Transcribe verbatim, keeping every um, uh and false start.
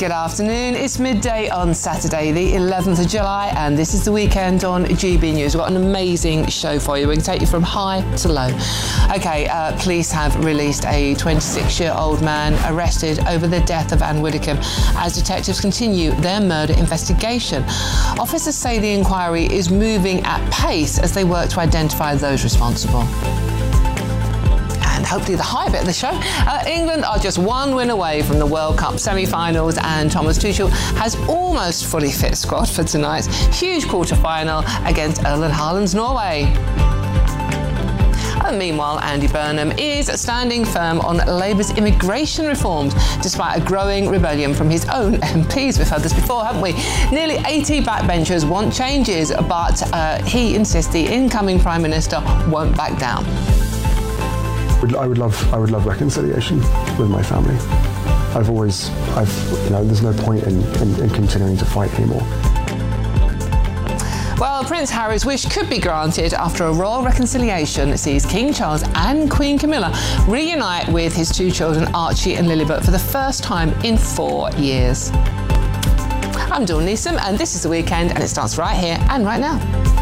Good afternoon. It's midday on Saturday, the eleventh of July, and this is the weekend on G B News. We've got an amazing show for you. We can take you from high to low. Okay, uh, police have released a twenty-six-year-old man arrested over the death of Anne Widdecombe as detectives continue their murder investigation. Officers say the inquiry is moving at pace as they work to identify those responsible. And hopefully the high bit of the show. Uh, England are just one win away from the World Cup semi-finals, and Thomas Tuchel has almost fully fit squad for tonight's huge quarter-final against Erling Haaland's Norway. And meanwhile, Andy Burnham is standing firm on Labour's immigration reforms, despite a growing rebellion from his own M Ps. We've heard this before, haven't we? Nearly eighty backbenchers want changes, but uh, he insists the incoming Prime Minister won't back down. I would love, I would love reconciliation with my family. I've always, I've, you know, there's no point in, in, in continuing to fight anymore. Well, Prince Harry's wish could be granted after a royal reconciliation sees King Charles and Queen Camilla reunite with his two children, Archie and Lilibet, for the first time in four years. I'm Dawn Neeson, and this is The Weekend, and it starts right here and right now.